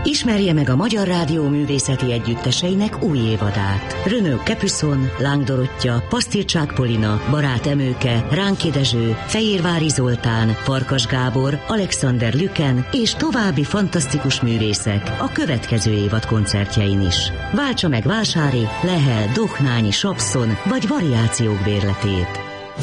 Ismerje meg a Magyar Rádió művészeti együtteseinek új évadát. Renaud Capuçon, Láng Dorottya, Pasztircsák Polina, Barát Emőke, Ránki Dezső, Fejérvári Zoltán, Farkas Gábor, Alexander Lüken és további fantasztikus művészek a következő évad koncertjein is. Váltsa meg Vásári, Lehel, Doknányi, Sapszon vagy variációk bérletét.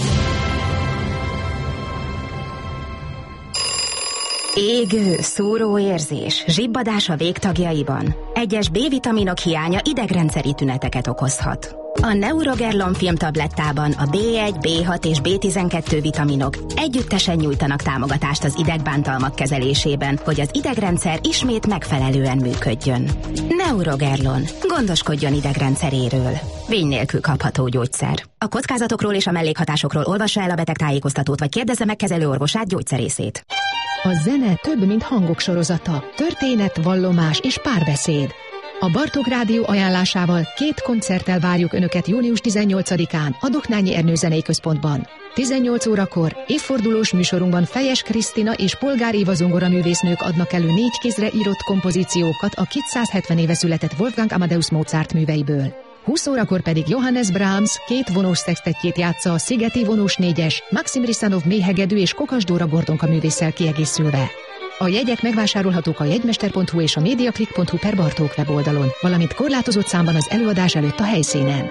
Égő, szúró érzés, zsibbadás a végtagjaiban. Egyes B-vitaminok hiánya idegrendszeri tüneteket okozhat. A Neurogerlon filmtablettában a B1, B6 és B12 vitaminok együttesen nyújtanak támogatást az idegbántalmak kezelésében, hogy az idegrendszer ismét megfelelően működjön. Neurogerlon. Gondoskodjon idegrendszeréről. Vény nélkül kapható gyógyszer. A kockázatokról és a mellékhatásokról olvassa el a betegtájékoztatót, vagy kérdezze meg kezelőorvosát, gyógyszerészét. A zene több, mint hangok sorozata. Történet, vallomás és párbeszéd. A Bartók Rádió ajánlásával 2 koncerttel várjuk Önöket június 18-án a Doknányi Ernő Zenei Központban. 18 órakor évfordulós műsorunkban Fejes Krisztina és Polgár Éva zongoraművésznők adnak elő 4 kézre írott kompozíciókat a 270 éve született Wolfgang Amadeus Mozart műveiből. 20 órakor pedig Johannes Brahms 2 vonós szextettjét játsza a Szigeti vonós 4-es, Maxim Risanov méhegedű és Kokas Dóra Gordonka művésszel kiegészülve. A jegyek megvásárolhatók a jegymester.hu és a mediaclick.hu per Bartók weboldalon, valamint korlátozott számban az előadás előtt a helyszínen.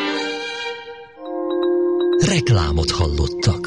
Reklámot hallottak.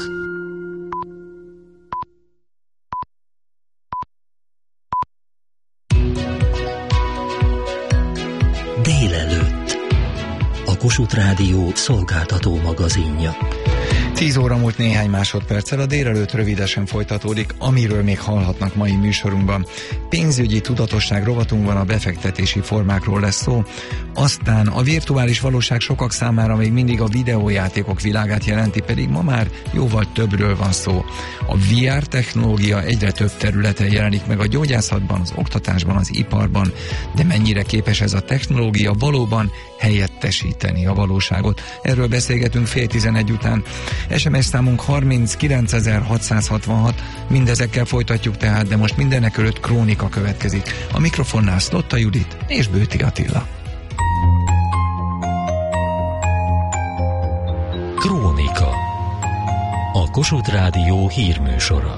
Délelőtt. A Kossuth Rádió szolgáltató magazinja. 10 óra múlt néhány másodperccel, a délelőtt rövidesen folytatódik, amiről még hallhatnak mai műsorunkban. Pénzügyi tudatosság rovatunkban a befektetési formákról lesz szó, aztán a virtuális valóság sokak számára még mindig a videójátékok világát jelenti, pedig ma már jóval többről van szó. A VR technológia egyre több területen jelenik meg a gyógyászatban, az oktatásban, az iparban, de mennyire képes ez a technológia valóban helyettesíteni a valóságot? Erről beszélgetünk 10:11 után. SMS számunk 39666, mindezekkel folytatjuk tehát, de most mindenekelőtt krónika következik. A mikrofonnál Szlotta Judit és Bőti Attila. Krónika. A Kossuth Rádió hírműsora.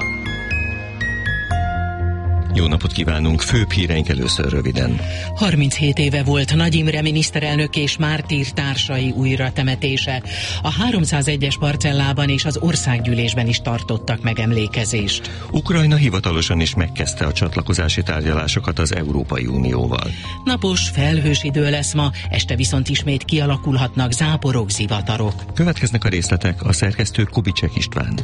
Jó napot kívánunk, főbb híreink először röviden. 37 éve volt Nagy Imre miniszterelnök és mártírtársai újratemetése. A 301-es parcellában és az országgyűlésben is tartottak megemlékezést. Ukrajna hivatalosan is megkezdte a csatlakozási tárgyalásokat az Európai Unióval. Napos, felhős idő lesz ma, este viszont ismét kialakulhatnak záporok, zivatarok. Következnek a részletek, a szerkesztő Kubicsek István.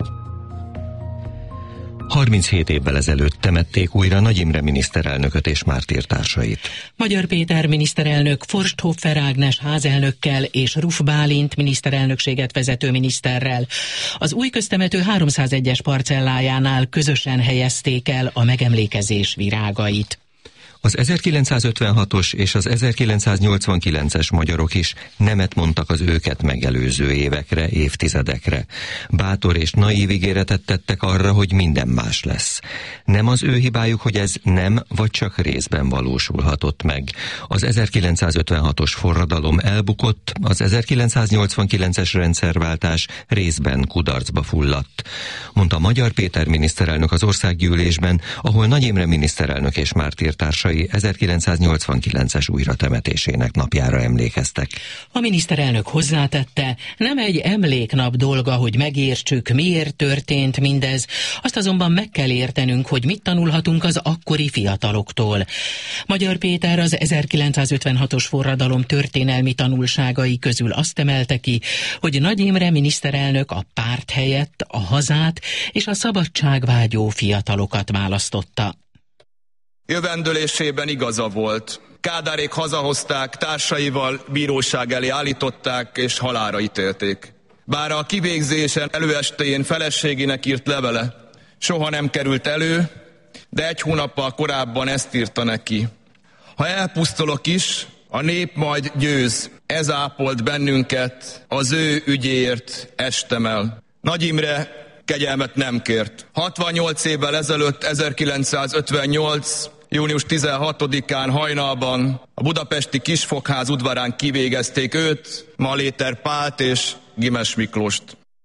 37 évvel ezelőtt temették újra Nagy Imre miniszterelnököt és mártírtársait. Magyar Péter miniszterelnök Forsthoffer Ágnes házelnökkel és Ruf Bálint miniszterelnökséget vezető miniszterrel az új köztemető 301-es parcellájánál közösen helyezték el a megemlékezés virágait. Az 1956-os és az 1989-es magyarok is nemet mondtak az őket megelőző évekre, évtizedekre. Bátor és naív ígéretet tettek arra, hogy minden más lesz. Nem az ő hibájuk, hogy ez nem vagy csak részben valósulhatott meg. Az 1956-os forradalom elbukott, az 1989-es rendszerváltás részben kudarcba fulladt, mondta Magyar Péter miniszterelnök az országgyűlésben, ahol Nagy Imre miniszterelnök és mártírtársai 1989-es újratemetésének napjára emlékeztek. A miniszterelnök hozzátette, nem egy emléknap dolga, hogy megértsük, miért történt mindez, azt azonban meg kell értenünk, hogy mit tanulhatunk az akkori fiataloktól. Magyar Péter az 1956-os forradalom történelmi tanulságai közül azt emelte ki, hogy Nagy Imre miniszterelnök a párt helyett a hazát és a szabadságvágyó fiatalokat választotta. Jövendőlésében igaza volt. Kádárék hazahozták, társaival bíróság elé állították és halálra ítélték. Bár a kivégzésen előestéjén feleségének írt levele soha nem került elő, de 1 hónappal korábban ezt írta neki. Ha elpusztulok is, a nép majd győz, ez ápolt bennünket, az ő ügyéért estem el. Nagy Imre kegyelmet nem kért. 68 évvel ezelőtt, 1958. Június 16-án hajnalban a budapesti Kisfokház udvarán kivégezték őt, Maléter Pált és Gimes Miklóst.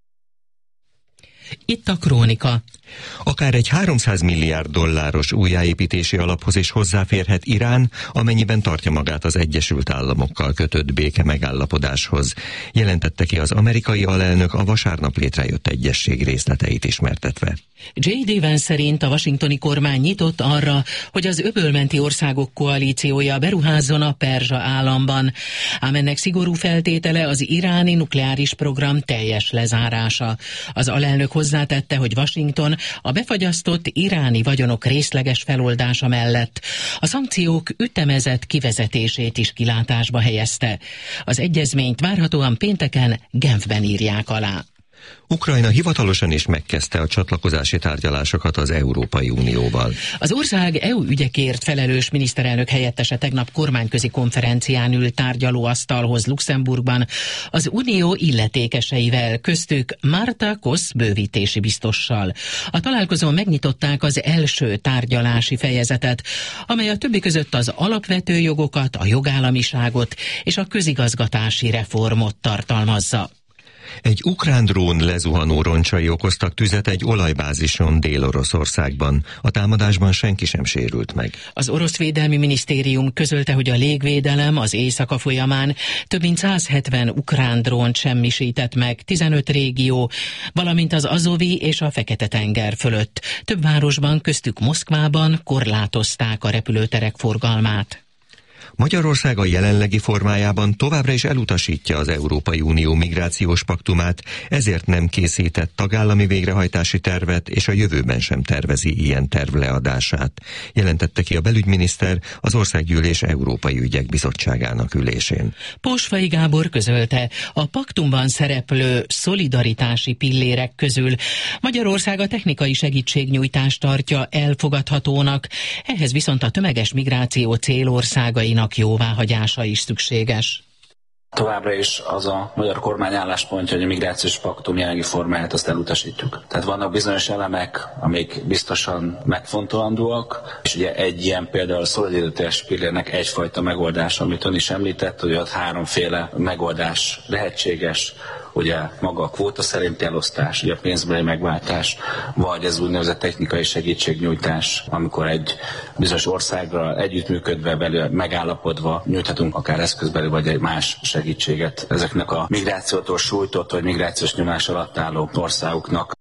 Itt a Krónika. Akár egy 300 milliárd dolláros újjáépítési alaphoz is hozzáférhet Irán, amennyiben tartja magát az Egyesült Államokkal kötött béke megállapodáshoz, jelentette ki az amerikai alelnök a vasárnap létrejött egyezség részleteit ismertetve. J.D. Vance szerint a washingtoni kormány nyitott arra, hogy az öbölmenti országok koalíciója beruházzon a Perzsa államban, ám ennek szigorú feltétele az iráni nukleáris program teljes lezárása. Az alelnök hozzátette, hogy Washington a befagyasztott iráni vagyonok részleges feloldása mellett a szankciók ütemezett kivezetését is kilátásba helyezte. Az egyezményt várhatóan pénteken Genfben írják alá. Ukrajna hivatalosan is megkezdte a csatlakozási tárgyalásokat az Európai Unióval. Az ország EU ügyekért felelős miniszterelnök helyettese tegnap kormányközi konferencián ült tárgyalóasztalhoz Luxemburgban az unió illetékeseivel, köztük Marta Kosz bővítési biztossal. A találkozón megnyitották az első tárgyalási fejezetet, amely a többi között az alapvető jogokat, a jogállamiságot és a közigazgatási reformot tartalmazza. Egy ukrán drón lezuhanó roncsai okoztak tüzet egy olajbázison Dél-Oroszországban. A támadásban senki sem sérült meg. Az orosz védelmi minisztérium közölte, hogy a légvédelem az éjszaka folyamán több mint 170 ukrán drónt semmisített meg 15 régió, valamint az Azovi és a Fekete-tenger fölött. Több városban, köztük Moszkvában korlátozták a repülőterek forgalmát. Magyarország a jelenlegi formájában továbbra is elutasítja az Európai Unió migrációs paktumát, ezért nem készített tagállami végrehajtási tervet, és a jövőben sem tervezi ilyen terv leadását, jelentette ki a belügyminiszter az Országgyűlés Európai Ügyek Bizottságának ülésén. Posfai Gábor közölte, a paktumban szereplő szolidaritási pillérek közül Magyarország a technikai segítségnyújtást tartja elfogadhatónak, ehhez viszont a tömeges migráció célországainak jóváhagyása is szükséges. Továbbra is az a magyar kormány álláspontja, hogy a migrációs paktum jelenlegi formáját azt elutasítjuk. Tehát vannak bizonyos elemek, amik biztosan megfontolandóak, és ugye egy ilyen például a szolidaritás pillérnek egyfajta megoldás, amit ön is említett, hogy ott háromféle megoldás lehetséges, ugye maga a kvóta szerinti elosztás, ugye a pénzbeli megváltás, vagy ez úgynevezett technikai segítségnyújtás, amikor egy bizonyos országgal együttműködve, belül megállapodva nyújthatunk akár eszközbeli vagy egy más segítséget ezeknek a migrációtól sújtott vagy migrációs nyomás alatt álló országoknak.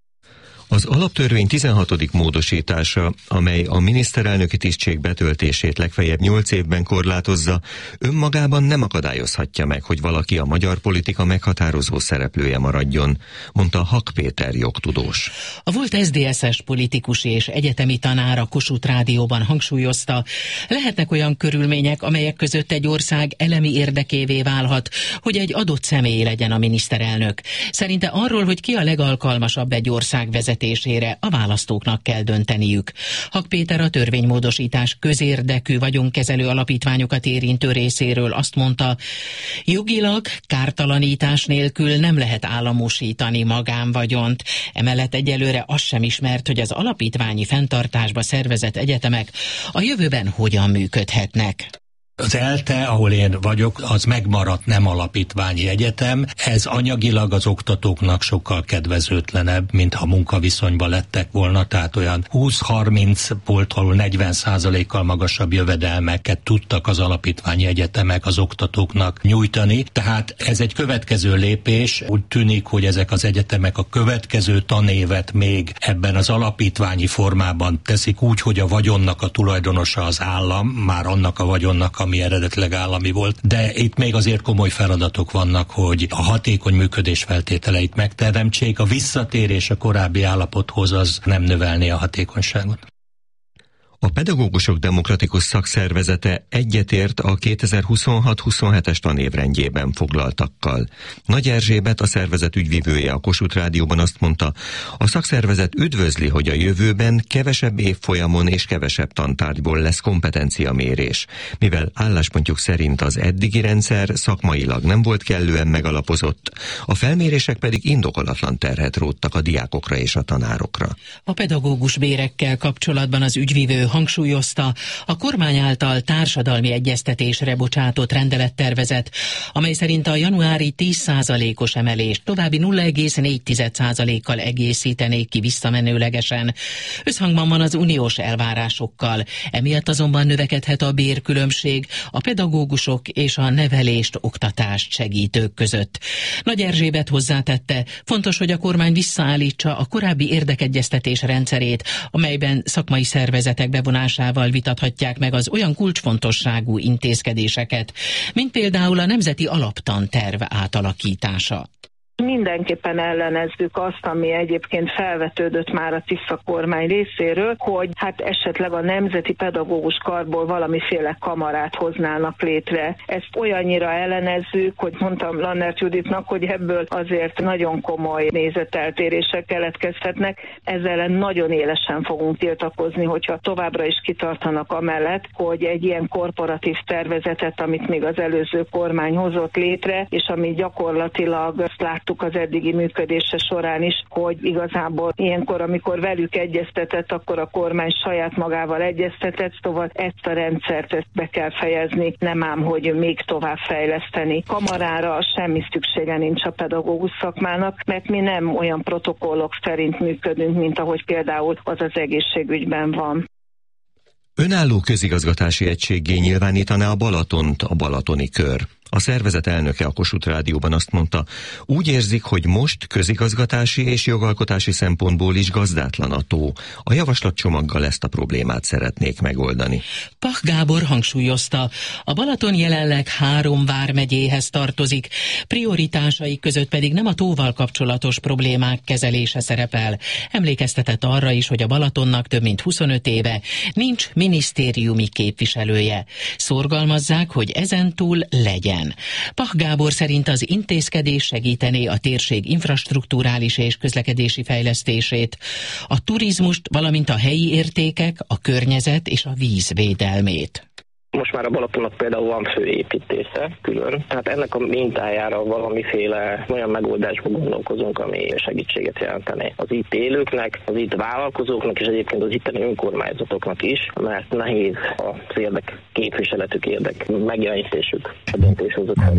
Az alaptörvény 16. módosítása, amely a miniszterelnöki tisztség betöltését legfeljebb 8 évben korlátozza, önmagában nem akadályozhatja meg, hogy valaki a magyar politika meghatározó szereplője maradjon, mondta Hak Péter jogtudós. A volt SZDSZ-es politikus és egyetemi tanár a Kossuth Rádióban hangsúlyozta, lehetnek olyan körülmények, amelyek között egy ország elemi érdekévé válhat, hogy egy adott személy legyen a miniszterelnök. Szerinte arról, hogy ki a legalkalmasabb egy ország vezetésére, a választóknak kell dönteniük. Hak Péter a törvénymódosítás közérdekű vagyonkezelő alapítványokat érintő részéről azt mondta, jogilag kártalanítás nélkül nem lehet államosítani magánvagyont. Emellett egyelőre az sem ismert, hogy az alapítványi fenntartásba szervezett egyetemek a jövőben hogyan működhetnek. Az ELTE, ahol én vagyok, az megmaradt nem alapítványi egyetem. Ez anyagilag az oktatóknak sokkal kedvezőtlenebb, mint ha munkaviszonyban lettek volna, tehát olyan 20-30 volt, ahol 40%-kal magasabb jövedelmeket tudtak az alapítványi egyetemek az oktatóknak nyújtani. Tehát ez egy következő lépés. Úgy tűnik, hogy ezek az egyetemek a következő tanévet még ebben az alapítványi formában teszik úgy, hogy a vagyonnak a tulajdonosa az állam, már annak a vagyonnak, ami eredetileg állami volt, de itt még azért komoly feladatok vannak, hogy a hatékony működés feltételeit megteremtsék, a visszatérés a korábbi állapothoz az nem növelné a hatékonyságot. A Pedagógusok Demokratikus Szakszervezete egyetért a 2026-27-es tanévrendjében foglaltakkal. Nagy Erzsébet, a szervezet ügyvivője a Kossuth Rádióban azt mondta, a szakszervezet üdvözli, hogy a jövőben kevesebb évfolyamon és kevesebb tantárgyból lesz kompetenciamérés, mivel álláspontjuk szerint az eddigi rendszer szakmailag nem volt kellően megalapozott, a felmérések pedig indokolatlan terhet róttak a diákokra és a tanárokra. A pedagógus bérekkel kapcsolatban az ügyvivő hangsúlyozta, a kormány által társadalmi egyeztetésre bocsátott rendelettervezet, amely szerint a januári 10%-os emelést további 0,4%-kal egészítenék ki visszamenőlegesen, összhangban van az uniós elvárásokkal, emiatt azonban növekedhet a bérkülönbség a pedagógusok és a nevelést, oktatást segítők között. Nagy Erzsébet hozzátette, fontos, hogy a kormány visszaállítsa a korábbi érdekegyeztetés rendszerét, amelyben szakmai szervezetek bevonásával vitathatják meg az olyan kulcsfontosságú intézkedéseket, mint például a nemzeti alaptanterv átalakítása. Mindenképpen ellenezzük azt, ami egyébként felvetődött már a Tisza kormány részéről, hogy hát esetleg a Nemzeti Pedagógus Karból valamiféle kamarát hoznának létre. Ezt olyannyira ellenezzük, hogy mondtam Lannert Juditnak, hogy ebből azért nagyon komoly nézeteltérések keletkezhetnek. Ezzel nagyon élesen fogunk tiltakozni, hogyha továbbra is kitartanak amellett, hogy egy ilyen korporatív tervezetet, amit még az előző kormány hozott létre, és ami gyakorlatilag azt láttuk az eddigi működése során is, hogy igazából ilyenkor, amikor velük egyeztetett, akkor a kormány saját magával egyeztetett, szóval ezt a rendszert be kell fejezni, nem ám, hogy még tovább fejleszteni. Kamarára semmi szüksége nincs a pedagógus szakmának, mert mi nem olyan protokollok szerint működünk, mint ahogy például az egészségügyben van. Önálló közigazgatási egységgé nyilvánítaná a Balatont a Balatoni Kör. A szervezet elnöke a Kossuth Rádióban azt mondta, úgy érzik, hogy most közigazgatási és jogalkotási szempontból is gazdátlan a tó. A javaslatcsomaggal ezt a problémát szeretnék megoldani. Pach Gábor hangsúlyozta, a Balaton jelenleg 3 vármegyéhez tartozik, prioritásai között pedig nem a tóval kapcsolatos problémák kezelése szerepel. Emlékeztetett arra is, hogy a Balatonnak több mint 25 éve nincs minisztériumi képviselője. Szorgalmazzák, hogy ezentúl legyen. Pach Gábor szerint az intézkedés segítené a térség infrastrukturális és közlekedési fejlesztését, a turizmust, valamint a helyi értékek, a környezet és a víz védelmét. Most már a Balatonnak például van főépítésze külön, tehát ennek a mintájára valamiféle olyan megoldásba gondolkozunk, ami segítséget jelentene az itt élőknek, az itt vállalkozóknak és egyébként az itteni önkormányzatoknak is, mert nehéz az érdek képviseletük, érdek megjelenítésük a döntéshozók.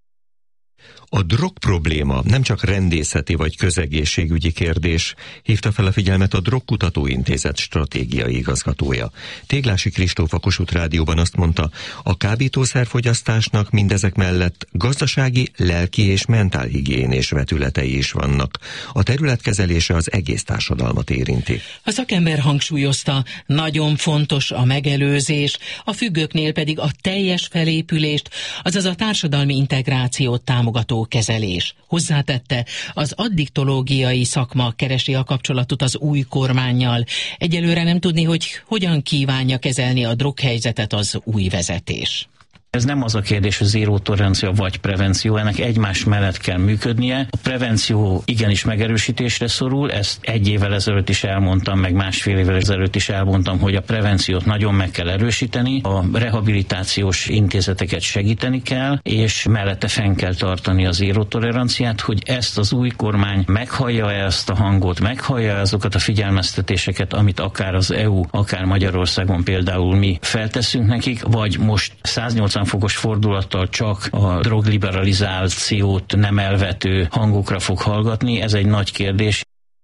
A drog probléma nem csak rendészeti vagy közegészségügyi kérdés, hívta fel a figyelmet a Drogkutató Intézet stratégiai igazgatója. Téglási Kristóf a Kossuth Rádióban azt mondta, a kábítószerfogyasztásnak mindezek mellett gazdasági, lelki és mentálhigiénés vetületei is vannak. A terület kezelése az egész társadalmat érinti. A szakember hangsúlyozta, nagyon fontos a megelőzés, a függőknél pedig a teljes felépülést, azaz a társadalmi integrációt támogató kezelés. Hozzátette, az addiktológiai szakma keresi a kapcsolatot az új kormánnyal. Egyelőre nem tudni, hogy hogyan kívánja kezelni a droghelyzetet az új vezetés. Ez nem az a kérdés, hogy zéró tolerancia vagy prevenció, ennek egymás mellett kell működnie. A prevenció igenis megerősítésre szorul, ezt 1 évvel ezelőtt is elmondtam, meg 1,5 évvel ezelőtt is elmondtam, hogy a prevenciót nagyon meg kell erősíteni, a rehabilitációs intézeteket segíteni kell, és mellette fenn kell tartani a zéró toleranciát, hogy ezt az új kormány meghallja ezt a hangot, meghallja azokat a figyelmeztetéseket, amit akár az EU, akár Magyarországon például mi felteszünk nekik, vagy most 180 fokos fordulattal csak a drogliberalizációt nem elvető hangokra fog hallgatni, ez egy nagy kérdés.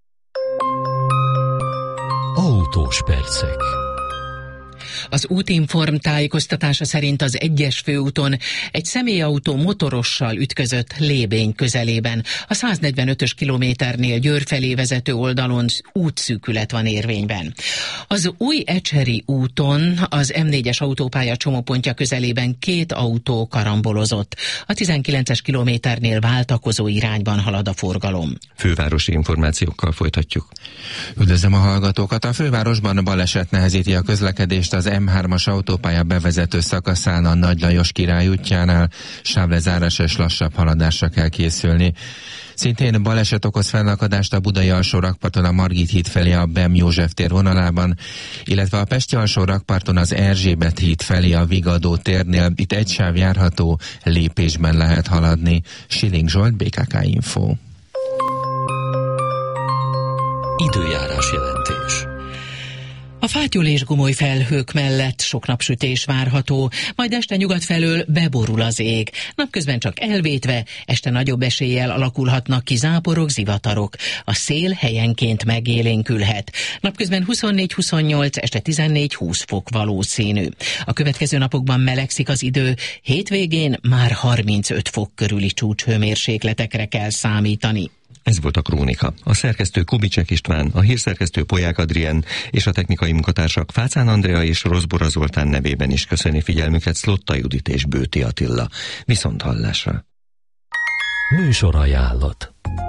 Autós percek. Az Útinform tájékoztatása szerint az 1-es főúton egy személyautó motorossal ütközött Lébény közelében. A 145-ös kilométernél Győr felé vezető oldalon útszűkület van érvényben. Az Új Ecseri úton az M4-es autópálya csomópontja közelében 2 autó karambolozott. A 19-es kilométernél váltakozó irányban halad a forgalom. Fővárosi információkkal folytatjuk. Üdvözlöm a hallgatókat! A fővárosban baleset nehezíti a közlekedést az M3-as autópálya bevezető szakaszán a Nagy Lajos Király útjánál. Sávlezárásra és lassabb haladásra kell készülni. Szintén baleset okoz fennakadást a Budai alsó rakparton a Margit híd felé a Bem József tér vonalában, illetve a Pesti alsó rakparton az Erzsébet híd felé a Vigadó térnél. Itt egy sáv járható, lépésben lehet haladni. Siling Zsolt, BKK Info. Időjárás jelentés. A fátyol és gomoly felhők mellett sok napsütés várható, majd este nyugat felől beborul az ég. Napközben csak elvétve, este nagyobb eséllyel alakulhatnak ki záporok, zivatarok. A szél helyenként megélénkülhet. Napközben 24-28, este 14-20 fok valószínű. A következő napokban melegszik az idő, hétvégén már 35 fok körüli csúcshőmérsékletekre kell számítani. Ez volt a Krónika. A szerkesztő Kubicsek István, a hírszerkesztő Polyák Adrien és a technikai munkatársak Fácán Andrea és Roszbora Zoltán nevében is köszöni figyelmüket Szlotta Judit és Bőti Attila. Viszonthallásra. Műsorajánlat.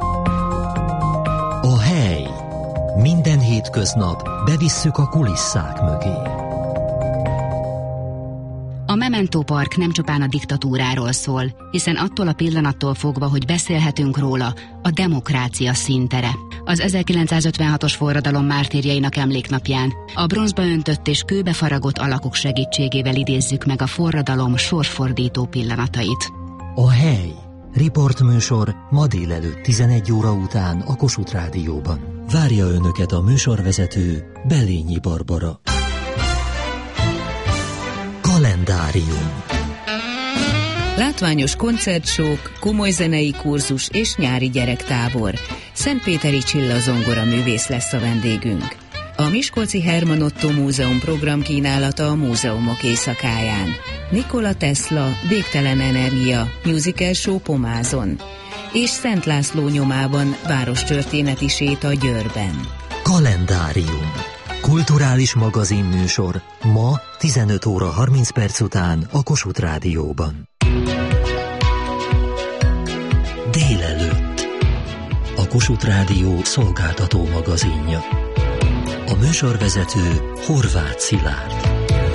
A hely. Minden hétköznap bevisszük a kulisszák mögé. A Memento Park nem csupán a diktatúráról szól, hiszen attól a pillanattól fogva, hogy beszélhetünk róla, a demokrácia színtere. Az 1956-os forradalom mártírjainak emléknapján a bronzba öntött és kőbe faragott alakok segítségével idézzük meg a forradalom sorsfordító pillanatait. A hely. Riportműsor ma délelőtt 11 óra után a Kossuth Rádióban. Várja önöket a műsorvezető Belényi Barbara. Kalendárium. Látványos koncertsók, komoly zenei kurzus és nyári gyerektábor. Szentpéteri Csilla zongora művész lesz a vendégünk. A Miskolci Herman Otto Múzeum programkínálata a múzeumok éjszakáján. Nikola Tesla, Végtelen energia, musical show Pomázon. És Szent László nyomában várostörténeti séta Győrben. Kalendárium. Kulturális magazinműsor ma 15 óra 30 perc után a Kossuth Rádióban. Délelőtt. A Kossuth Rádió szolgáltató magazinja. A műsorvezető Horváth Szilárd.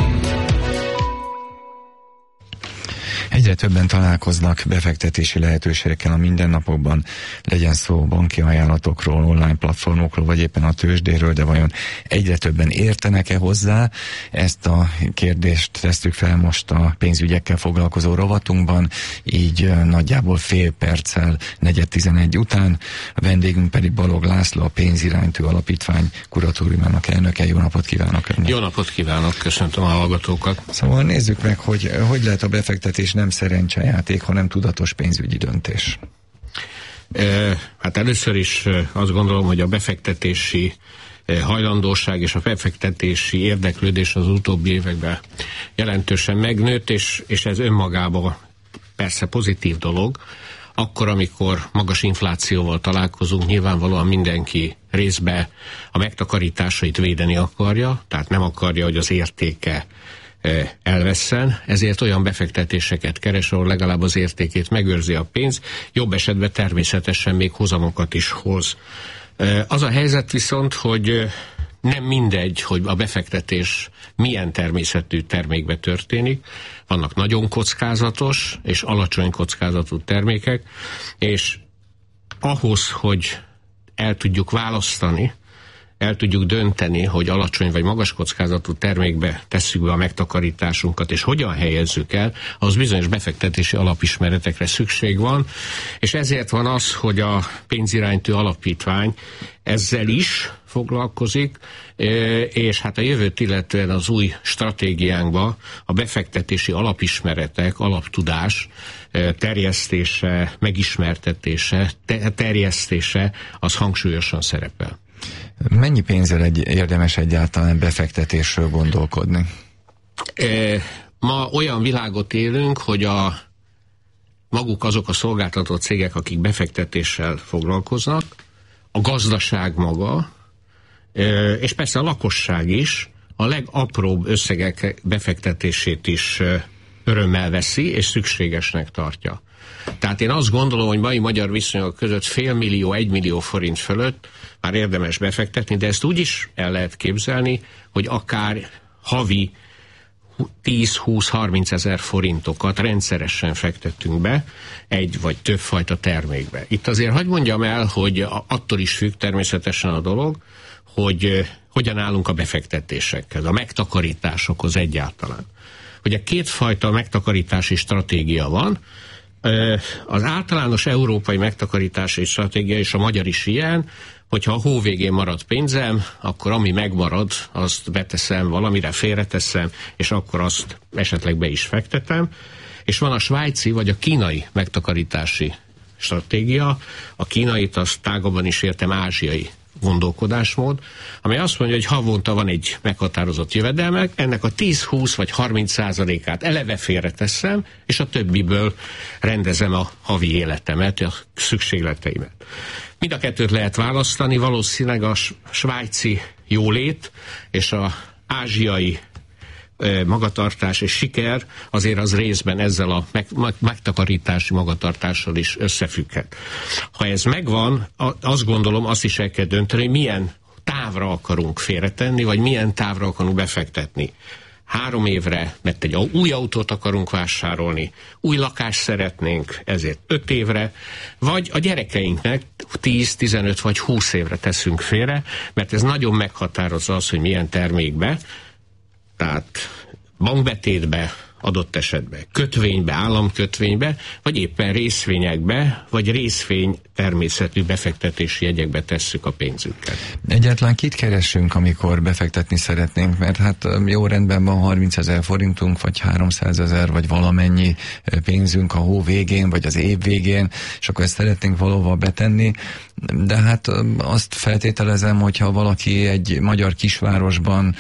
Egyre többen találkoznak befektetési lehetőségekkel a mindennapokban, legyen szó banki ajánlatokról, online platformokról, vagy éppen a tőzsdéről, de vajon egyre többen értenek-e hozzá? Ezt a kérdést tesztük fel most a pénzügyekkel foglalkozó rovatunkban, így nagyjából fél perccel 4:11 után. A vendégünk pedig Balog László, a Pénziránytű Alapítvány kuratóriumának elnöke. Jó napot kívánok önnek! Jó napot kívánok, köszöntöm a hallgatókat! Szóval nézzük meg, hogy lehet a befektetés nem szerencsejáték, hanem tudatos pénzügyi döntés. Hát először is azt gondolom, hogy a befektetési hajlandóság és a befektetési érdeklődés az utóbbi években jelentősen megnőtt, és ez önmagában persze pozitív dolog. Akkor, amikor magas inflációval találkozunk, nyilvánvalóan mindenki részben a megtakarításait védeni akarja, tehát nem akarja, hogy az értéke elvesszen, ezért olyan befektetéseket keres, ahol legalább az értékét megőrzi a pénz, jobb esetben természetesen még hozamokat is hoz. Az a helyzet viszont, hogy nem mindegy, hogy a befektetés milyen természetű termékbe történik. Vannak nagyon kockázatos és alacsony kockázatú termékek, és ahhoz, hogy el tudjuk választani, el tudjuk dönteni, hogy alacsony vagy magas kockázatú termékbe tesszük be a megtakarításunkat, és hogyan helyezzük el, az bizonyos befektetési alapismeretekre szükség van, és ezért van az, hogy a Pénziránytű Alapítvány ezzel is foglalkozik, és hát a jövőt illetően az új stratégiánkba a befektetési alapismeretek, alaptudás terjesztése, megismertetése, terjesztése, az hangsúlyosan szerepel. Mennyi pénzzel érdemes egyáltalán befektetésről gondolkodni? Ma olyan világot élünk, hogy maguk azok a szolgáltató cégek, akik befektetéssel foglalkoznak, a gazdaság maga, és persze a lakosság is a legapróbb összegek befektetését is örömmel veszi, és szükségesnek tartja. Tehát én azt gondolom, hogy mai magyar viszonyok között 500 000 – 1 millió forint fölött már érdemes befektetni, de ezt úgy is el lehet képzelni, hogy akár havi 10-20-30 ezer forintokat rendszeresen fektettünk be egy vagy több fajta termékbe. Itt azért hadd mondjam el, hogy attól is függ természetesen a dolog, hogy hogyan állunk a befektetésekhez, a megtakarításokhoz egyáltalán. Ugye kétfajta megtakarítási stratégia van. az általános európai megtakarítási stratégia, és a magyar is ilyen, hogyha a hó végén marad pénzem, akkor ami megmarad, azt beteszem valamire, félreteszem, és akkor azt esetleg be is fektetem. És van a svájci vagy a kínai megtakarítási stratégia. A kínait azt tágabban is értem ázsiai gondolkodásmód, ami azt mondja, hogy havonta van egy meghatározott jövedelmek, ennek a 10-20 vagy 30%-át eleve félreteszem, és a többiből rendezem a havi életemet, a szükségleteimet. Mind a kettőt lehet választani, valószínűleg a svájci jólét és az ázsiai magatartás és siker azért az részben ezzel a megtakarítási magatartással is összefügghet. Ha ez megvan, azt gondolom, azt is el kell dönteni, hogy milyen távra akarunk félretenni, vagy milyen távra akarunk befektetni. 3 évre, mert egy új autót akarunk vásárolni, új lakást szeretnénk, ezért 5 évre, vagy a gyerekeinknek 10, 15 vagy 20 évre teszünk félre, mert ez nagyon meghatározza az, hogy milyen termékbe, tehát bankbetétbe, adott esetben kötvénybe, államkötvénybe, vagy éppen részvényekbe, vagy részvény természetű befektetési jegyekbe tesszük a pénzünket. Egyáltalán kit keresünk, amikor befektetni szeretnénk, mert hát jó rendben van 30 000 forintunk, vagy 300 000, vagy valamennyi pénzünk a hó végén, vagy az év végén, és akkor ezt szeretnénk valahova betenni, de hát azt feltételezem, hogyha valaki egy magyar kisvárosban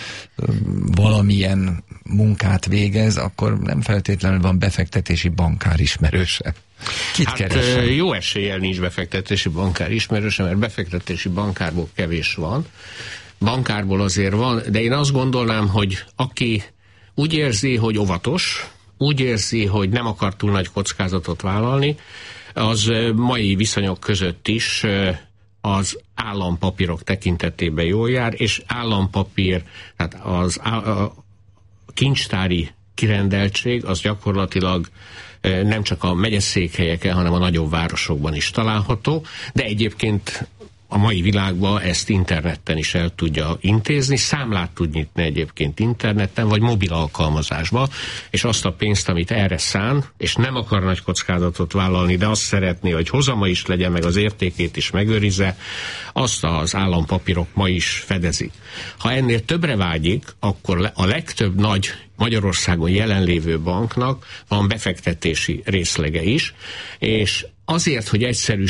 valamilyen munkát végez, akkor nem feltétlenül van befektetési bankár ismerőse. Kit keresem? Jó eséllyel nincs befektetési bankár ismerőse, mert befektetési bankárból kevés van. Bankárból azért van, de én azt gondolnám, hogy aki úgy érzi, hogy óvatos, úgy érzi, hogy nem akar túl nagy kockázatot vállalni, az mai viszonyok között is az állampapírok tekintetében jól jár, és állampapír, tehát a kincstári kirendeltség az gyakorlatilag nem csak a megyeszékhelyeken, hanem a nagyobb városokban is található, de egyébként a mai világban ezt interneten is el tudja intézni, számlát tud nyitni egyébként interneten, vagy mobil alkalmazásba, és azt a pénzt, amit erre szán, és nem akar nagy kockázatot vállalni, de azt szeretné, hogy hozama is legyen, meg az értékét is megőrizze, azt az állampapírok ma is fedezik. Ha ennél többre vágyik, akkor a legtöbb nagy Magyarországon jelenlévő banknak van befektetési részlege is, és azért, hogy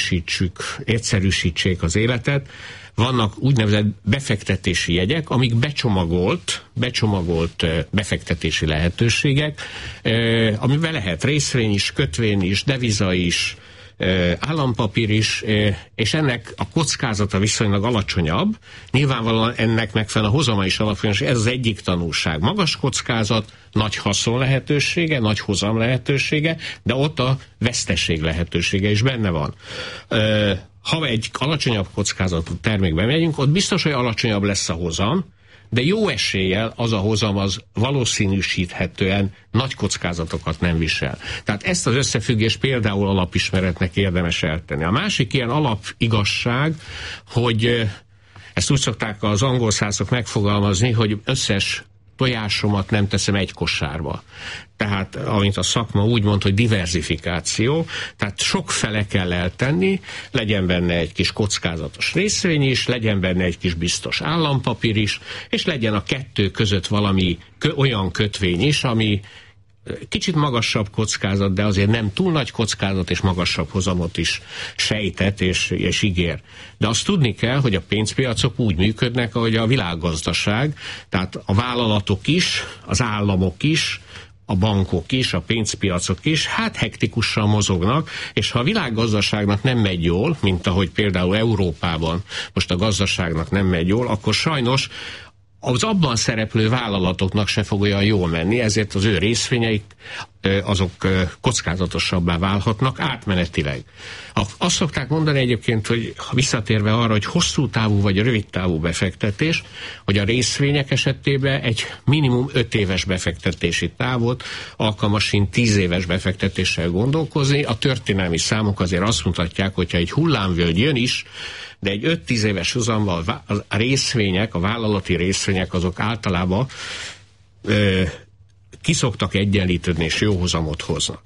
egyszerűsítsék az életet, vannak úgynevezett befektetési jegyek, amik becsomagolt befektetési lehetőségek, amiben lehet részvény is, kötvény is, deviza is, állampapír is, és ennek a kockázata viszonylag alacsonyabb, nyilvánvalóan ennek megfelelően a hozama is alacsony, és ez az egyik tanulság. Magas kockázat, nagy haszon lehetősége, nagy hozam lehetősége, de ott a veszteség lehetősége is benne van. Ha egy alacsonyabb kockázatú termékbe megyünk, ott biztos, hogy alacsonyabb lesz a hozam, de jó eséllyel az a hozam az valószínűsíthetően nagy kockázatokat nem visel. Tehát ezt az összefüggést például alapismeretnek érdemes eltenni. A másik ilyen alapigazság, hogy ezt úgy szokták az angol szászok megfogalmazni, hogy összes tojásomat nem teszem egy kosárba. Tehát, amint a szakma úgy mond, hogy diverzifikáció, tehát sok fele kell eltenni, legyen benne egy kis kockázatos részvény is, legyen benne egy kis biztos állampapír is, és legyen a kettő között valami olyan kötvény is, ami kicsit magasabb kockázat, de azért nem túl nagy kockázat, és magasabb hozamot is sejtet és ígér. De azt tudni kell, hogy a pénzpiacok úgy működnek, ahogy a világgazdaság, tehát a vállalatok is, az államok is, a bankok is, a pénzpiacok is, hát hektikusan mozognak, és ha a világgazdaságnak nem megy jól, mint ahogy például Európában most a gazdaságnak nem megy jól, akkor sajnos az abban szereplő vállalatoknak se fog olyan jól menni, ezért az ő részvényeik azok kockázatosabbá válhatnak átmenetileg. Azt szokták mondani egyébként, hogy visszatérve arra, hogy hosszú távú vagy rövid távú befektetés, hogy a részvények esetében egy minimum 5 éves befektetési távot, alkalmasint 10 éves befektetéssel gondolkozni. A történelmi számok azért azt mutatják, hogyha egy hullámvölgy jön is, de egy 5-10 éves hozammal a részvények, a vállalati részvények azok általában kiszoktak egyenlítődni és jó hozamot hoznak.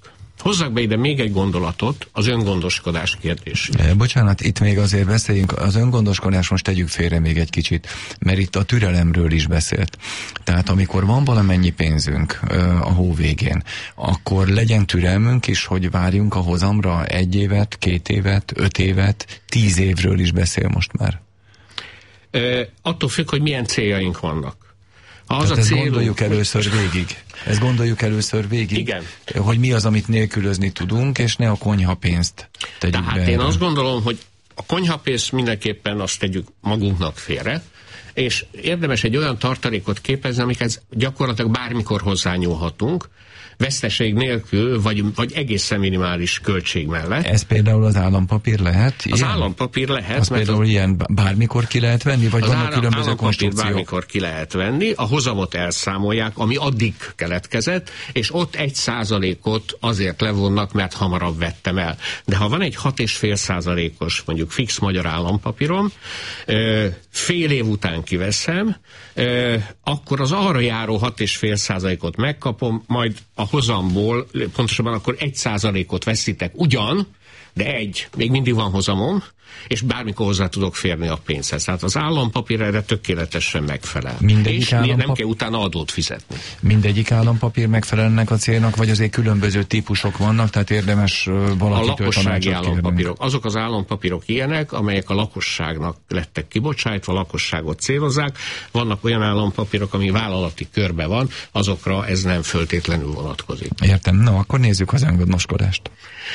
Hozzak be ide még egy gondolatot, az öngondoskodás kérdés. Bocsánat, itt még azért beszéljünk, az öngondoskodás most tegyük félre még egy kicsit, mert itt a türelemről is beszélt. Tehát amikor van valamennyi pénzünk a hó végén, akkor legyen türelmünk is, hogy várjunk a hozamra 1 évet, 2 évet, 5 évet, 10 évről is beszél most már. Attól függ, hogy milyen céljaink vannak. Ezt gondoljuk először végig. Ezt gondoljuk először végig, igen, hogy mi az, amit nélkülözni tudunk, és ne a konyhapénzt tegyük be. Tehát én azt gondolom, hogy a konyhapénzt mindenképpen azt tegyük magunknak félre, és érdemes egy olyan tartalékot képezni, amiket gyakorlatilag bármikor hozzányúlhatunk, veszteség nélkül, vagy egészen minimális költség mellett. Ez például az állampapír lehet? Az állampapír lehet. Az például ilyen bármikor ki lehet venni, vagy vannak különböző konstrukciók? Bármikor ki lehet venni, a hozamot elszámolják, ami addig keletkezett, és ott 1%-ot azért levonnak, mert hamarabb vettem el. De ha van egy 6,5%-os mondjuk fix magyar állampapírom, fél év után kiveszem, akkor az arra járó 6,5%-ot megkapom, majd a hozamból, pontosabban akkor 1%-ot veszítek ugyan, de még mindig van hozamom, és bármikor hozzá tudok férni a pénzhez. Tehát az állampapír erre tökéletesen megfelel. És nem kell utána adót fizetni. Mindegyik állampapír megfelel ennek a célnak, vagy azért különböző típusok vannak, tehát érdemes valakitől tanácsot kérni? A lakossági állampapírok. Azok az állampapírok ilyenek, amelyek a lakosságnak lettek kibocsájtva, a lakosságot célozzák. Vannak olyan állampapírok, ami vállalati körbe van, azokra ez nem föltétlenül vonatkozik. Értem. No, akkor nézzük az öngondoskodást.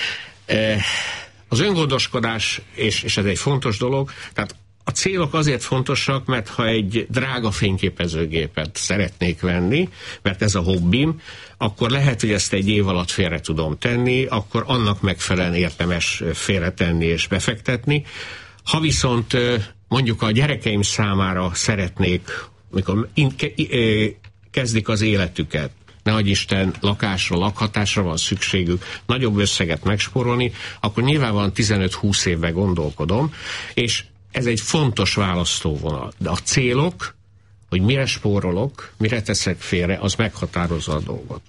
Az öngondoskodás, és ez egy fontos dolog, tehát a célok azért fontosak, mert ha egy drága fényképezőgépet szeretnék venni, mert ez a hobbim, akkor lehet, hogy ezt 1 év alatt félre tudom tenni, akkor annak megfelelően érdemes félretenni és befektetni. Ha viszont mondjuk a gyerekeim számára szeretnék, amikor kezdik az életüket, nehogy Isten lakásra, lakhatásra van szükségük, nagyobb összeget megspórolni, akkor nyilvánvalóan 15-20 évben gondolkodom, és ez egy fontos választóvonal. De a célok, hogy mire spórolok, mire teszek félre, az meghatározza a dolgot.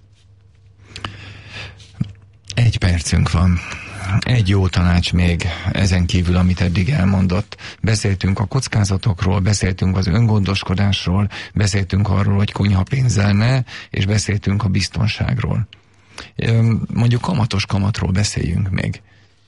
1 percünk van. Egy jó tanács még ezen kívül, amit eddig elmondott. Beszéltünk a kockázatokról, beszéltünk az öngondoskodásról, beszéltünk arról, hogy konyhapénzzel ne, és beszéltünk a biztonságról. Mondjuk kamatos kamatról beszéljünk még.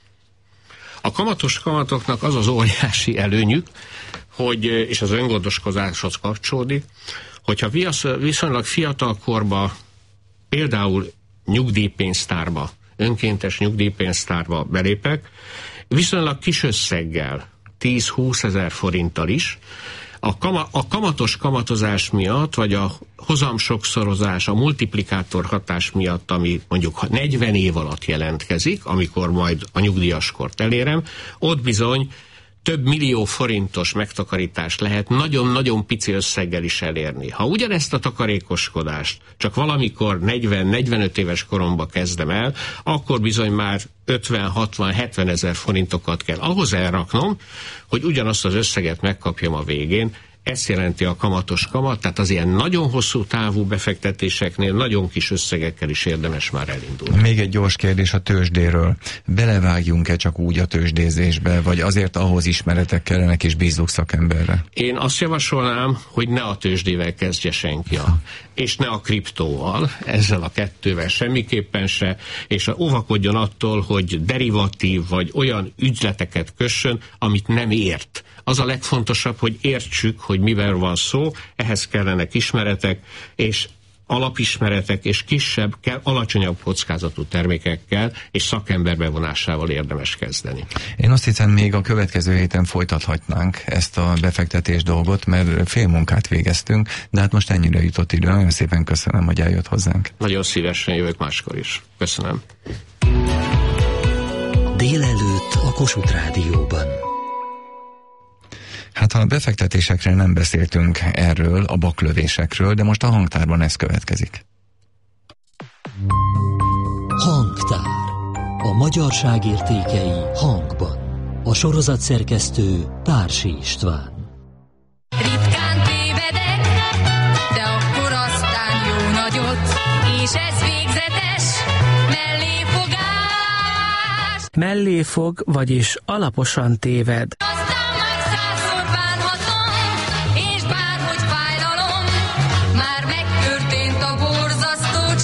A kamatos kamatoknak az az óriási előnyük, hogy, és az öngondoskodáshoz kapcsolódik, hogyha viszonylag fiatal korban például nyugdíjpénztárba, önkéntes nyugdíjpénztárba belépek, viszonylag kis összeggel, 10-20 ezer forinttal is, a kamatos kamatozás miatt, vagy a hozam sokszorozás, a multiplikátor hatás miatt, ami mondjuk 40 év alatt jelentkezik, amikor majd a nyugdíjaskort elérem, ott bizony több millió forintos megtakarítást lehet nagyon-nagyon pici összeggel is elérni. Ha ugyanezt a takarékoskodást csak valamikor 40-45 éves koromba kezdem el, akkor bizony már 50-60-70 ezer forintokat kell ahhoz elraknom, hogy ugyanazt az összeget megkapjam a végén. Ez jelenti a kamatos kamat, tehát az ilyen nagyon hosszú távú befektetéseknél nagyon kis összegekkel is érdemes már elindulni. Még egy gyors kérdés a tőzsdéről. Belevágjunk-e csak úgy a tőzsdézésbe, vagy azért ahhoz ismeretek kellenek és bízzuk szakemberre? Én azt javasolnám, hogy ne a tőzsdével kezdje senki, és ne a kriptóval, ezzel a 2-vel semmiképpen se, és óvakodjon attól, hogy derivatív vagy olyan ügyleteket kössön, amit nem ért. Az a legfontosabb, hogy értsük, hogy mivel van szó, ehhez kellenek ismeretek, és alapismeretek, és kisebb, alacsonyabb kockázatú termékekkel és szakember bevonásával érdemes kezdeni. Én azt hiszem, még a következő héten folytathatnánk ezt a befektetés dolgot, mert fél munkát végeztünk, de hát most ennyire jutott idő. Nagyon szépen köszönöm, hogy eljött hozzánk. Nagyon szívesen jövök máskor is. Köszönöm. Délelőtt a Kossuth Rádióban. Hát ha a befektetésekre nem beszéltünk erről, a baklövésekről, de most a hangtárban ez következik. Hangtár. A magyarság értékei hangban. A sorozat szerkesztő Társi István. Ritkán tévedek, de akkor aztán jó nagyot, és ez végzetes. Melléfog, vagyis alaposan téved. Aztán már 100-szor bánhatom, és bárhogy fájdalom, már megtörtént a borzasztó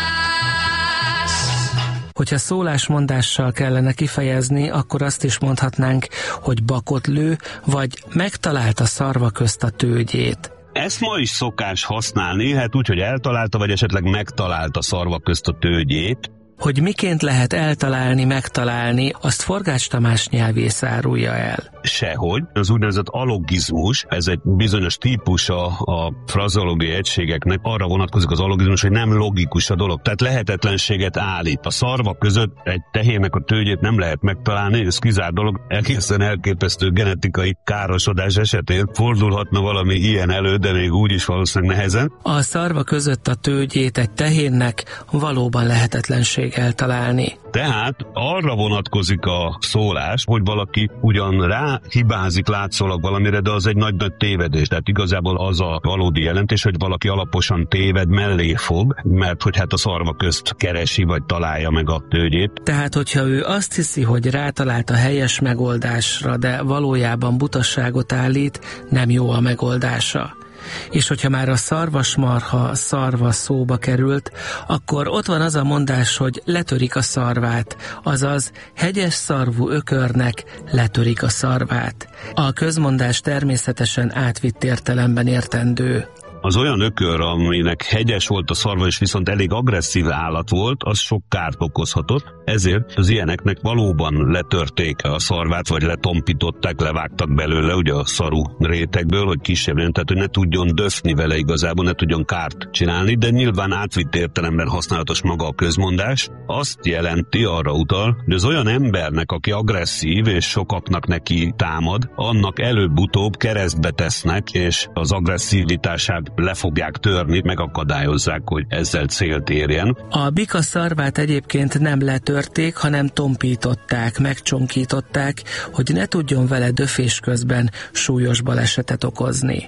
csapás. Hogyha szólásmondással kellene kifejezni, akkor azt is mondhatnánk, hogy bakot lő, vagy megtalálta szarva közt a tőgyét. Ezt ma is szokás használni, hát úgy, hogy eltalálta, vagy esetleg megtalálta szarva közt a tőgyét. Hogy miként lehet eltalálni, megtalálni, azt Forgács Tamás nyelvész árulja el. Sehogy. Az úgynevezett allogizmus, ez egy bizonyos típusa a frazológiai egységeknek, arra vonatkozik az allogizmus, hogy nem logikus a dolog, tehát lehetetlenséget állít. A szarvak között egy tehérnek a tőgyét nem lehet megtalálni, ez kizárt dolog, egészen elképesztő genetikai károsodás esetén fordulhatna valami ilyen elő, de még úgy is valószínűleg nehezen. A szarva között a tőgyét egy tehérnek valóban lehetetlenség eltalálni. Tehát arra vonatkozik a szólás, hogy valaki ugyan rá hibázik látszólag valamire, de az egy nagy tévedés. Tehát igazából az a valódi jelentés, hogy valaki alaposan téved, mellé fog, mert hogy hát a szarva közt keresi, vagy találja meg a tőgyét. Tehát, hogyha ő azt hiszi, hogy rátalált a helyes megoldásra, de valójában butasságot állít, nem jó a megoldása. És hogyha már a szarvasmarha szarva szóba került, akkor ott van az a mondás, hogy letörik a szarvát, azaz hegyes szarvú ökörnek letörik a szarvát. A közmondás természetesen átvitt értelemben értendő. Az olyan ökör, aminek hegyes volt a szarva, és viszont elég agresszív állat volt, az sok kárt okozhatott, ezért az ilyeneknek valóban letörték a szarvát, vagy letompították, levágtak belőle, ugye a szaru rétegből, hogy kisebb legyen, tehát hogy ne tudjon döfni vele igazából, ne tudjon kárt csinálni, de nyilván átvitt értelemben használatos maga a közmondás. Azt jelenti, arra utal, hogy az olyan embernek, aki agresszív, és sokaknak neki támad, annak előbb-utóbb keresztbe tesznek, és az agresszivitását le fogják törni, megakadályozzák, hogy ezzel célt érjen. A bika szarvát egyébként nem letörték, hanem tompították, megcsonkították, hogy ne tudjon vele döfés közben súlyos balesetet okozni.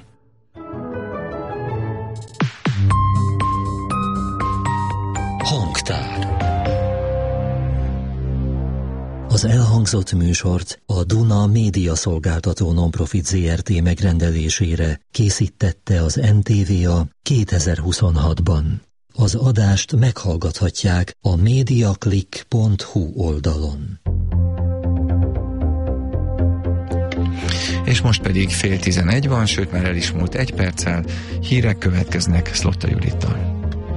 Hangtár. Az elhangzott műsort a Duna Média Szolgáltató Nonprofit Zrt. Megrendelésére készítette az NTVA 2026-ban. Az adást meghallgathatják a mediaclick.hu oldalon. És most pedig 10:11 van, sőt már el is múlt 1 perccel, hírek következnek Szlotta Judittal.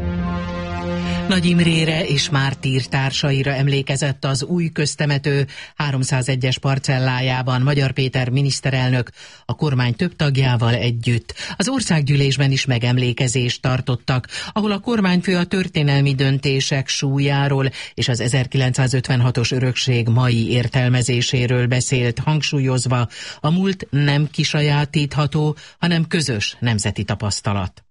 Nagy Imrére és mártír társaira emlékezett az új köztemető 301-es parcellájában Magyar Péter miniszterelnök a kormány több tagjával együtt. Az országgyűlésben is megemlékezést tartottak, ahol a kormányfő a történelmi döntések súlyáról és az 1956-os örökség mai értelmezéséről beszélt, hangsúlyozva, a múlt nem kisajátítható, hanem közös nemzeti tapasztalat.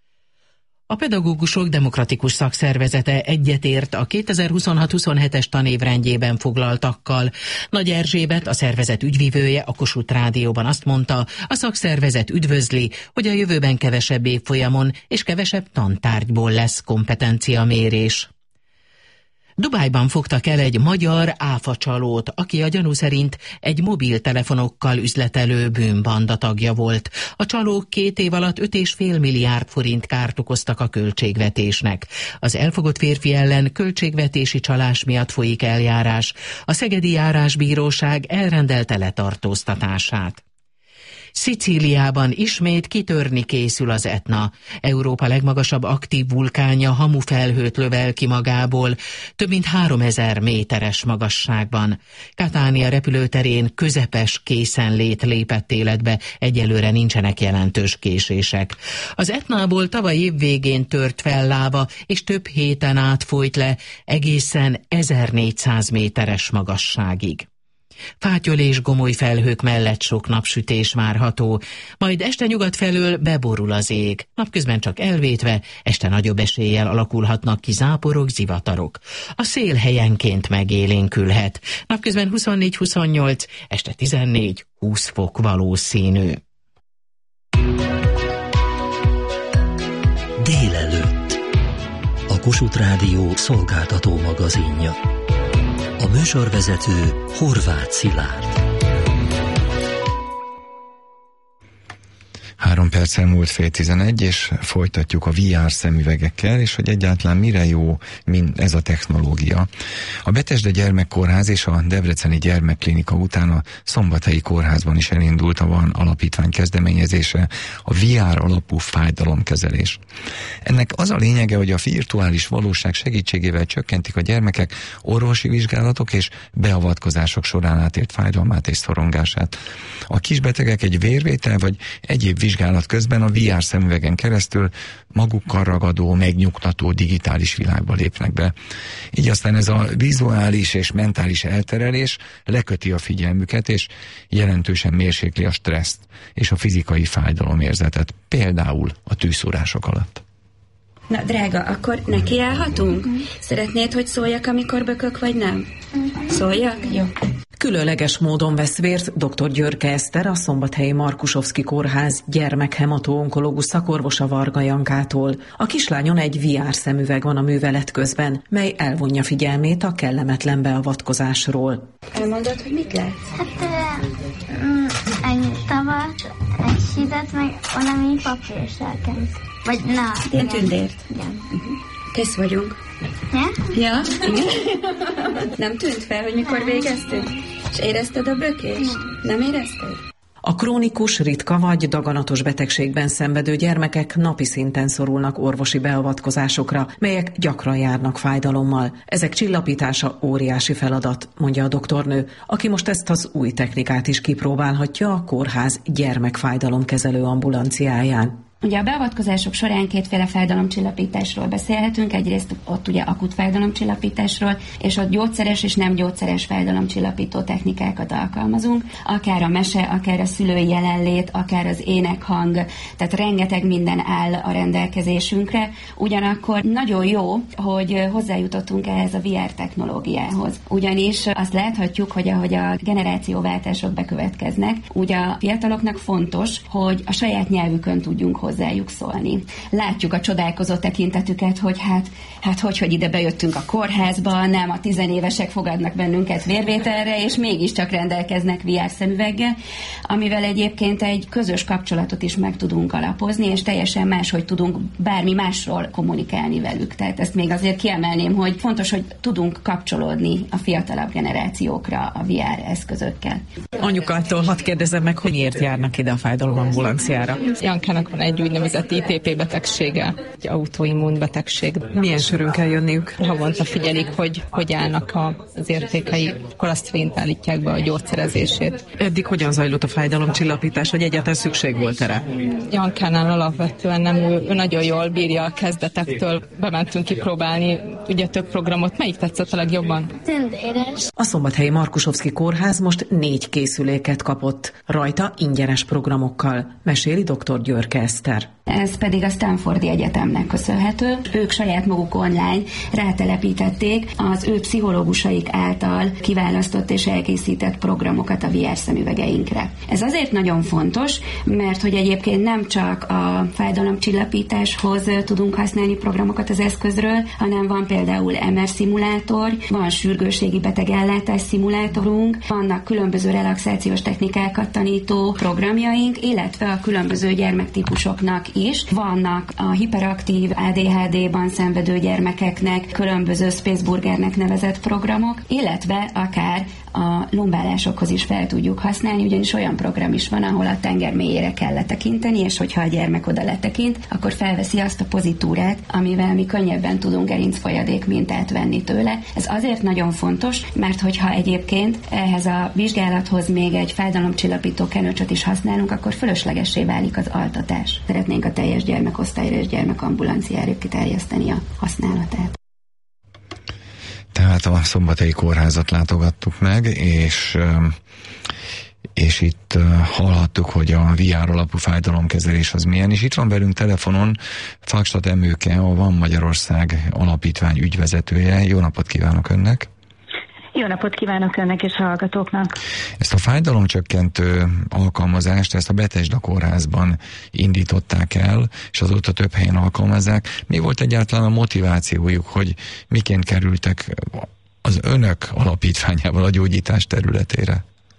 A Pedagógusok Demokratikus Szakszervezete egyetért a 2026-27-es tanévrendjében foglaltakkal. Nagy Erzsébet, a szervezet ügyvivője a Kossuth Rádióban azt mondta, a szakszervezet üdvözli, hogy a jövőben kevesebb évfolyamon és kevesebb tantárgyból lesz kompetenciamérés. Dubájban fogtak el egy magyar áfacsalót, aki a gyanú szerint egy mobiltelefonokkal üzletelő bűnbanda tagja volt. A csalók 2 év alatt 5,5 milliárd forint kárt okoztak a költségvetésnek. Az elfogott férfi ellen költségvetési csalás miatt folyik eljárás. A Szegedi Járásbíróság elrendelte letartóztatását. Szicíliában ismét kitörni készül az Etna. Európa legmagasabb aktív vulkánja hamufelhőt lövel ki magából, több mint 3000 méteres magasságban. Katánia repülőterén közepes készenlét lépett életbe, egyelőre nincsenek jelentős késések. Az Etnából tavaly év végén tört fel láva, és több héten át folyt le egészen 1400 méteres magasságig. Fátyol és gomoly felhők mellett sok napsütés várható, majd este nyugat felől beborul az ég. Napközben csak elvétve, este nagyobb eséllyel alakulhatnak ki záporok, zivatarok. A szél helyenként megélénkülhet. Napközben 24-28, este 14-20 fok valószínű. Délelőtt. A a Kossuth Rádió szolgáltató magazinja. A műsorvezető Horváth Szilárd. 3 perccel múlt 10:11, és folytatjuk a VR szemüvegekkel, és hogy egyáltalán mire jó ez a technológia. A Betesda Gyermekkórház és a Debreceni Gyermekklinika után a Szombathelyi Kórházban is elindult a Van Alapítvány kezdeményezése, a VR alapú fájdalomkezelés. Ennek az a lényege, hogy a virtuális valóság segítségével csökkentik a gyermekek orvosi vizsgálatok és beavatkozások során átélt fájdalmát és szorongását. A kisbetegek egy vérvétel vagy egyéb vizsgálat közben a VR szemüvegen keresztül magukkal ragadó, megnyugtató digitális világba lépnek be. Így aztán ez a vizuális és mentális elterelés leköti a figyelmüket, és jelentősen mérsékli a stresszt és a fizikai fájdalomérzetet, például a tűzszúrások alatt. Na, drága, akkor nekiállhatunk? Szeretnéd, hogy szóljak, amikor bökök, vagy nem? Szóljak? Jó. Különleges módon vesz vért dr. Györke Eszter, a Szombathelyi Markusovszky Kórház gyermekhemato-onkológus szakorvosa Varga Jankától. A kislányon egy VR szemüveg van a művelet közben, mely elvonja figyelmét a kellemetlen beavatkozásról. Elmondod, hogy mit látsz? Hát egy tavat, egy sídet, meg valami papírserkenc. Vagy na. Ilyen tündért. Igen. Kész vagyunk. Ja? Igen. Nem tűnt fel, hogy mikor végeztünk? És érezted a bökést? Nem érezted? A krónikus, ritka vagy daganatos betegségben szenvedő gyermekek napi szinten szorulnak orvosi beavatkozásokra, melyek gyakran járnak fájdalommal. Ezek csillapítása óriási feladat, mondja a doktornő, aki most ezt az új technikát is kipróbálhatja a kórház gyermekfájdalomkezelő ambulanciáján. Ugye a beavatkozások során kétféle fájdalomcsillapításról beszélhetünk, egyrészt ott ugye akut fájdalomcsillapításról, és ott gyógyszeres és nem gyógyszeres fájdalomcsillapító technikákat alkalmazunk, akár a mese, akár a szülői jelenlét, akár az énekhang, tehát rengeteg minden áll a rendelkezésünkre, ugyanakkor nagyon jó, hogy hozzájutottunk ehhez a VR technológiához. Ugyanis azt láthatjuk, hogy ahogy a generációváltások bekövetkeznek, ugye a fiataloknak fontos, hogy a saját nyelvükön tudjunk hozzájuk szólni. Látjuk a csodálkozó tekintetüket, hogy hogy ide bejöttünk a kórházba, nem a 10 évesek fogadnak bennünket vérvételre, és mégiscsak rendelkeznek VR szemüveggel, amivel egyébként egy közös kapcsolatot is meg tudunk alapozni, és teljesen máshogy tudunk bármi másról kommunikálni velük. Tehát ezt még azért kiemelném, hogy fontos, hogy tudunk kapcsolódni a fiatalabb generációkra a VR eszközökkel. Anyukától hadd kérdezem meg, hogy miért járnak ide a fájdalomambulanciára? Jankának van egy úgynevezett ITP betegsége, egy autoimmun betegség. Milyen sörön kell jönniük? Havonta figyelik, hogy állnak az értékei, akkor azt szerint állítják be a gyógyszerezését. Eddig hogyan zajlott a fájdalomcsillapítás, vagy egyáltalán szükség volt erre? Jankánál alapvetően nem, ő nagyon jól bírja a kezdetektől. Bementünk kipróbálni ugye több programot. Melyik tetszett a legjobban? Tündéres. A Szombathelyi Markusovszky Kórház most 4 készüléket kapott, rajta ingyenes programokkal, meséli dr. Györke Eszter. Ez pedig a Stanfordi Egyetemnek köszönhető. Ők saját maguk online rátelepítették az ő pszichológusaik által kiválasztott és elkészített programokat a VR szemüvegeinkre. Ez azért nagyon fontos, mert hogy egyébként nem csak a fájdalomcsillapításhoz tudunk használni programokat az eszközről, hanem van például MR szimulátor, van sürgősségi betegellátás szimulátorunk, vannak különböző relaxációs technikákat tanító programjaink, illetve a különböző gyermektípusoknak is. Vannak a hiperaktív ADHD-ban szenvedő gyermekeknek különböző Spaceburgernek nevezett programok, illetve akár a lombálásokhoz is fel tudjuk használni, ugyanis olyan program is van, ahol a tenger mélyére kell letekinteni, és hogyha a gyermek oda letekint, akkor felveszi azt a pozitúrát, amivel mi könnyebben tudunk gerincfolyadék mintát venni tőle. Ez azért nagyon fontos, mert hogyha egyébként ehhez a vizsgálathoz még egy fájdalomcsillapító kenőcsöt is használunk, akkor fölöslegessé válik az altatás. Szeretnénk a teljes gyermekosztályra és gyermekambulanciára kiterjeszteni a használatát. Tehát a Szombathelyi Kórházat látogattuk meg, és itt hallhattuk, hogy a VR alapú fájdalomkezelés az milyen, és itt van velünk telefonon Fakstad Emőke, a Van Magyarország Alapítvány ügyvezetője. Jó napot kívánok önnek! Jó napot kívánok önnek és a hallgatóknak! Ezt a fájdalomcsökkentő alkalmazást, ezt a Bethesda kórházban indították el, és azóta több helyen alkalmazzák. Mi volt egyáltalán a motivációjuk, hogy miként kerültek az önök alapítványával a gyógyítás területére?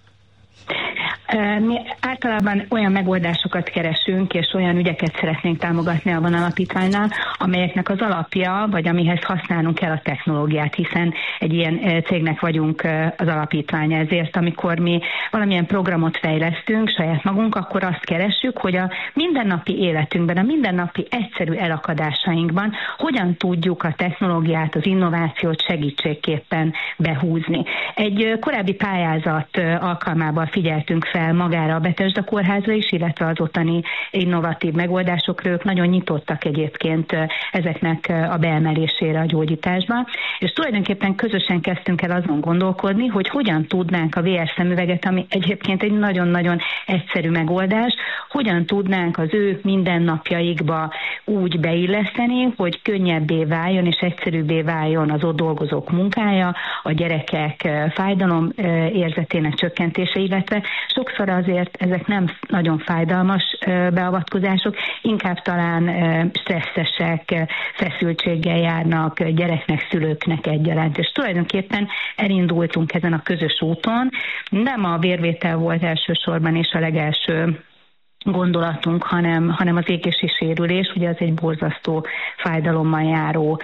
Mi általában olyan megoldásokat keresünk, és olyan ügyeket szeretnénk támogatni a Van Alapítványnál, amelyeknek az alapja, vagy amihez használnunk kell a technológiát, hiszen egy ilyen cégnek vagyunk az alapítványa. Ezért, amikor mi valamilyen programot fejlesztünk saját magunk, akkor azt keressük, hogy a mindennapi életünkben, a mindennapi egyszerű elakadásainkban hogyan tudjuk a technológiát, az innovációt segítségképpen behúzni. Egy korábbi pályázat alkalmával figyeltünk fel magára a Bethesda kórházra is, illetve az ottani innovatív megoldásokra. Ők nagyon nyitottak egyébként ezeknek a beemelésére a gyógyításban, és tulajdonképpen közösen kezdtünk el azon gondolkodni, hogy hogyan tudnánk a VR szemüveget, ami egyébként egy nagyon-nagyon egyszerű megoldás, hogyan tudnánk az ő mindennapjaikba úgy beilleszteni, hogy könnyebbé váljon és egyszerűbbé váljon az ott dolgozók munkája, a gyerekek fájdalom érzetének csökkentése, illetve sokszor azért ezek nem nagyon fájdalmas beavatkozások, inkább talán stresszesek, feszültséggel járnak gyereknek, szülőknek egyaránt. És tulajdonképpen elindultunk ezen a közös úton. Nem a vérvétel volt elsősorban és a legelső gondolatunk, hanem az égési sérülés, ugye az egy borzasztó fájdalommal járó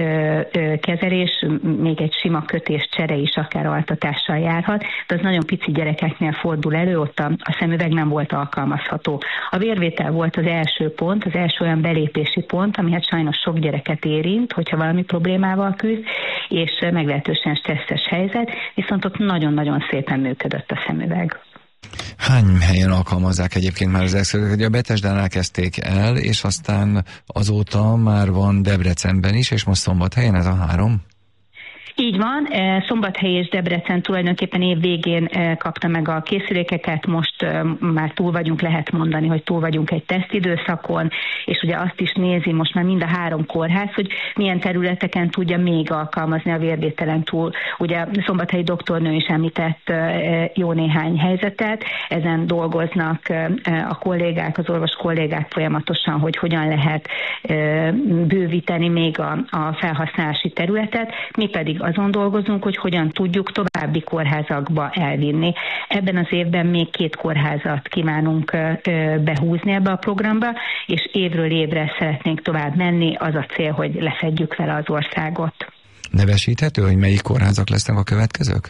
kezelés, még egy sima kötés csere is akár altatással járhat, de az nagyon pici gyerekeknél fordul elő, ott a szemüveg nem volt alkalmazható. A vérvétel volt az első pont, az első olyan belépési pont, ami hát sajnos sok gyereket érint, hogyha valami problémával küzd, és meglehetősen stresszes helyzet, viszont ott nagyon-nagyon szépen működött a szemüveg. Hány helyen alkalmazzák egyébként már az eszközöket? Ugye a Bethesdánál kezdték el, és aztán azóta már van Debrecenben is, és most Szombathelyen ez a 3? Így van, Szombathely és Debrecen tulajdonképpen év végén kapta meg a készülékeket, most már túl vagyunk, lehet mondani, hogy túl vagyunk egy tesztidőszakon, és ugye azt is nézi most már mind a 3 kórház, hogy milyen területeken tudja még alkalmazni a vérvételen túl. Ugye Szombathelyi doktornő is említett jó néhány helyzetet, ezen dolgoznak a kollégák, az orvos kollégák folyamatosan, hogy hogyan lehet bővíteni még a felhasználási területet, mi pedig azon dolgozunk, hogy hogyan tudjuk további kórházakba elvinni. Ebben az évben még 2 kórházat kívánunk behúzni ebbe a programba, és évről évre szeretnénk tovább menni, az a cél, hogy lefedjük vele az országot. Nevesíthető, hogy melyik kórházak lesznek a következők?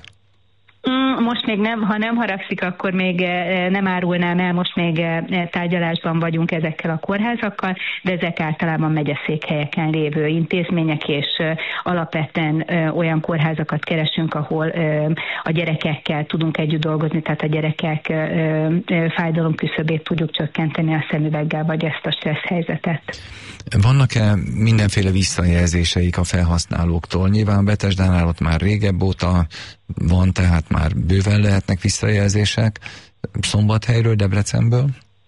Most még nem, ha nem haragszik, akkor még nem árulnám el, most még tárgyalásban vagyunk ezekkel a kórházakkal, de ezek általában megyeszékhelyeken lévő intézmények, és alapvetően olyan kórházakat keresünk, ahol a gyerekekkel tudunk együtt dolgozni, tehát a gyerekek fájdalomküszöbét tudjuk csökkenteni a szemüveggel, vagy ezt a stressz helyzetet. Vannak-e mindenféle visszajelzéseik a felhasználóktól? Nyilván a Bethesdánál ott már régebb óta van, tehát már bőven lehetnek visszajelzések. Szombathelyről, Debrecenből?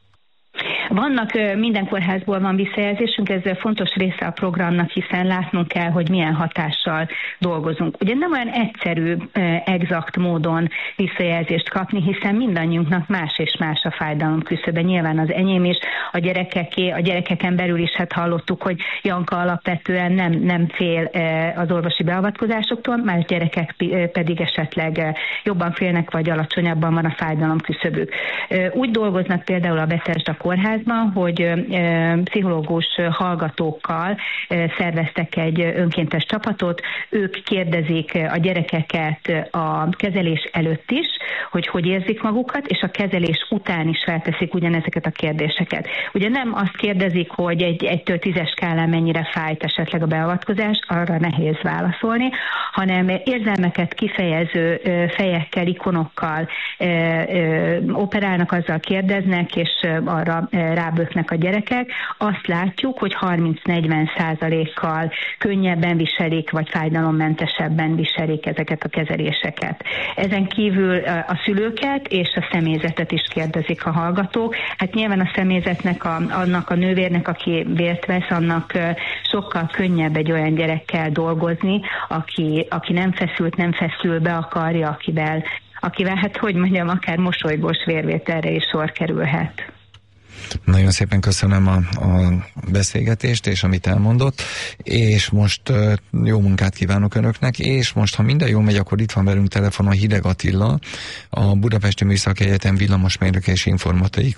Vannak, minden kórházból van visszajelzésünk, ez fontos része a programnak, hiszen látnunk kell, hogy milyen hatással dolgozunk. Ugye nem olyan egyszerű, exakt módon visszajelzést kapni, hiszen mindannyiunknak más és más a fájdalom küszöbe. Nyilván az enyém is, a gyerekeké, a gyerekeken belül is hát hallottuk, hogy Janka alapvetően nem fél az orvosi beavatkozásoktól, más gyerekek pedig esetleg jobban félnek, vagy alacsonyabban van a fájdalom küszöbük. Úgy dolgoznak például a Bethesda kórházban, hogy pszichológus hallgatókkal szerveztek egy önkéntes csapatot, ők kérdezik a gyerekeket a kezelés előtt is, hogy érzik magukat, és a kezelés után is felteszik ugyanezeket a kérdéseket. Ugye nem azt kérdezik, hogy 1-től 10-es skálán mennyire fájt esetleg a beavatkozás, arra nehéz válaszolni, hanem érzelmeket kifejező fejekkel, ikonokkal operálnak, azzal kérdeznek, és arra ráböknek a gyerekek, azt látjuk, hogy 30-40%-kal könnyebben viselik, vagy fájdalommentesebben viselik ezeket a kezeléseket. Ezen kívül a szülőket és a személyzetet is kérdezik a hallgatók. Hát nyilván a személyzetnek, annak a nővérnek, aki vért vesz, annak sokkal könnyebb egy olyan gyerekkel dolgozni, aki nem feszül be a karja, akivel hát hogy mondjam, akár mosolygós vérvételre is sor kerülhet. Nagyon szépen köszönöm a beszélgetést, és amit elmondott, és most jó munkát kívánok Önöknek, és most, ha minden jól megy, akkor itt van velünk telefonon Hideg Attila, a Budapesti Műszaki Egyetem villamosmérnök és informatikai